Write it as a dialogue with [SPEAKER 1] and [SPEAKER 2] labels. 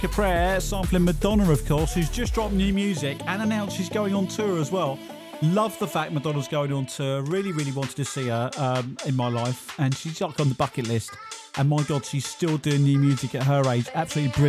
[SPEAKER 1] Prayer, sampling Madonna, of course, who's just dropped new music and announced she's going on tour as well. Love the fact Madonna's going on tour. Really, really wanted to see her in my life, and she's like on the bucket list. And my God, she's still doing new music at her age. Absolutely brilliant.